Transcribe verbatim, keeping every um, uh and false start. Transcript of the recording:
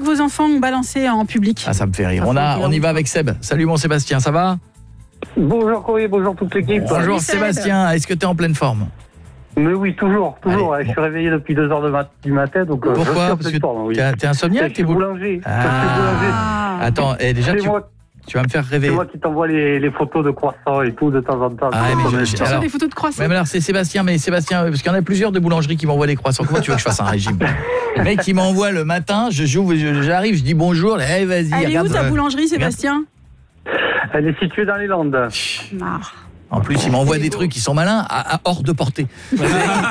que vos enfants ont balancé en public. Ah, ça me fait rire. On, a, on y va avec Seb. Salut mon Sébastien, ça va? Bonjour Courrier, bonjour toute l'équipe. Bonjour Salut, Sébastien, est-ce que tu es en pleine forme? Mais oui, toujours, toujours. Allez, je bon. suis réveillé depuis deux heures de mat- du matin, donc euh, je suis Pourquoi? en Parce pleine que forme, oui. t'es insomniaque, Je t'es suis boul- boulanger. Ah. Je suis boulanger. Ah. Attends, et déjà C'est tu, moi, tu vas me faire rêver. c'est moi qui t'envoie les, les photos de croissants et tout de temps en temps. Ah, mais je- Tu je- reçois alors- des photos de croissants. Ouais, mais alors c'est Sébastien, mais Sébastien, parce qu'il y en a plusieurs de boulangeries qui m'envoient des croissants. Comment tu veux que je fasse un régime? Le mec qui m'envoie le matin, je j'ouvre, je- j'arrive, je dis bonjour, eh vas-y, Elle est où regarde. ta euh, boulangerie, Sébastien? Elle est située dans les Landes. Marre. En plus, il m'envoie des trucs qui sont malins, à, à hors de portée.